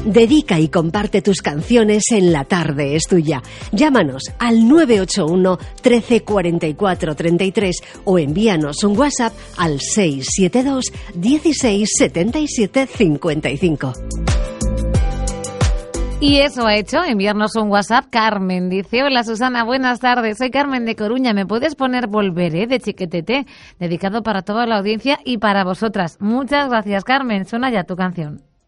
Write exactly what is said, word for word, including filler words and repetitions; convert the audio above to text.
Dedica y comparte tus canciones en La Tarde es Tuya. Llámanos al nueve ocho uno, trece, cuarenta y cuatro, treinta y tres o envíanos un WhatsApp al seis siete dos, dieciséis, setenta y siete, cincuenta y cinco. Y eso ha hecho enviarnos un WhatsApp Carmen. Dice: hola Susana, buenas tardes, soy Carmen de Coruña, ¿me puedes poner Volveré de Chiquetete? Dedicado para toda la audiencia y para vosotras. Muchas gracias, Carmen, suena ya tu canción.